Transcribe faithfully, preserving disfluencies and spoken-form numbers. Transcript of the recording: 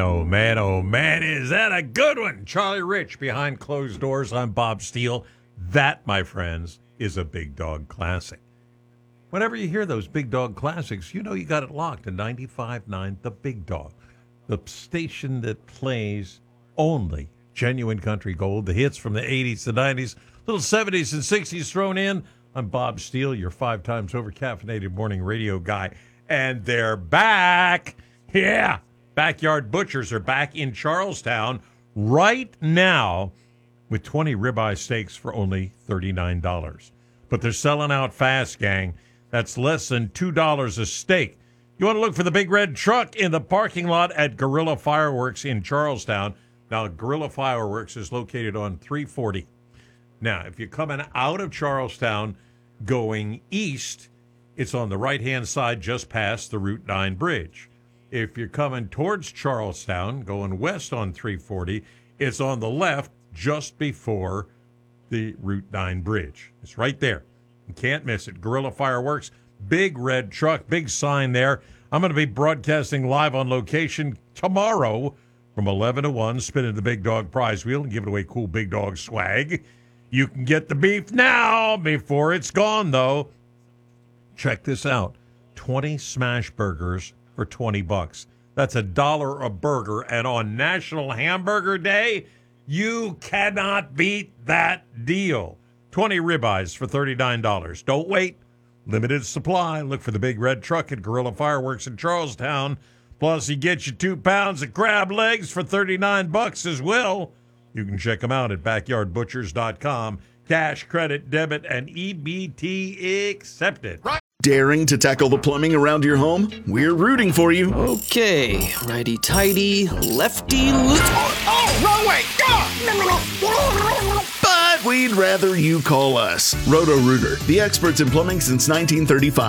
Oh, man, oh, man, is that a good one? Charlie Rich, Behind Closed Doors. I'm Bob Steele. That, my friends, is a Big Dog classic. Whenever you hear those Big Dog classics, you know you got it locked to ninety-five point nine The Big Dog, the station that plays only genuine country gold, the hits from the eighties, the nineties, little seventies and sixties thrown in. I'm Bob Steele, your five times over caffeinated morning radio guy. And they're back. Yeah. Backyard Butchers are back in Charlestown right now with twenty ribeye steaks for only thirty-nine dollars. But they're selling out fast, gang. That's less than two dollars a steak. You want to look for the big red truck in the parking lot at Guerrilla Fireworks in Charlestown. Now, Guerrilla Fireworks is located on three forty. Now, if you're coming out of Charlestown going east, it's on the right-hand side just past the Route nine bridge. If you're coming towards Charlestown, going west on three forty, it's on the left just before the Route nine bridge. It's right there. You can't miss it. Guerrilla Fireworks, big red truck, big sign there. I'm going to be broadcasting live on location tomorrow from eleven to one, spinning the Big Dog prize wheel and giving away cool Big Dog swag. You can get the beef now before it's gone, though. Check this out. twenty smash burgers for twenty bucks. That's a dollar a burger. And on National Hamburger Day, you cannot beat that deal. twenty ribeyes for thirty-nine dollars. Don't wait. Limited supply. Look for the big red truck at Guerrilla Fireworks in Charlestown. Plus, he gets you two pounds of crab legs for thirty-nine bucks as well. You can check them out at backyard butchers dot com. Cash, credit, debit, and E B T accepted. Right. Daring to tackle the plumbing around your home? We're rooting for you. Okay, righty-tighty, lefty, loose. Oh, oh, wrong way! Go! But we'd rather you call us. Roto-Rooter, the experts in plumbing since nineteen thirty-five.